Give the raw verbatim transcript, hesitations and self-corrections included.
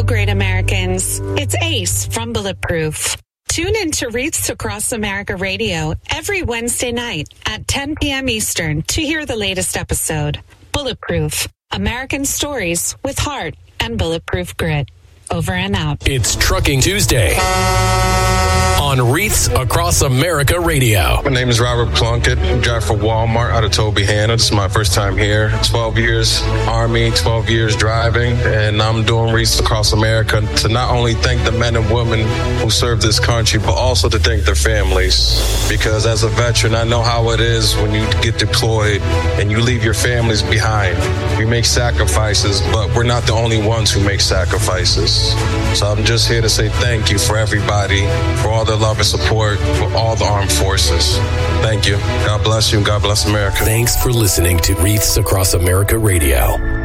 great Americans. It's Ace from Bulletproof. Tune in to Wreaths Across America Radio every Wednesday night at ten p.m. Eastern to hear the latest episode. Bulletproof, American stories with heart and bulletproof grit. Over and out. It's Trucking Tuesday on Wreaths Across America Radio. My name is Robert Plunkett. I drive for Walmart out of Tobyhanna. This is my first time here. twelve years Army, twelve years driving, and I'm doing Wreaths Across America to not only thank the men and women who serve this country, but also to thank their families. Because as a veteran, I know how it is when you get deployed and you leave your families behind. We make sacrifices, but we're not the only ones who make sacrifices. So I'm just here to say thank you for everybody, for all their love and support, for all the armed forces. Thank you. God bless you. God bless America. Thanks for listening to Wreaths Across America Radio.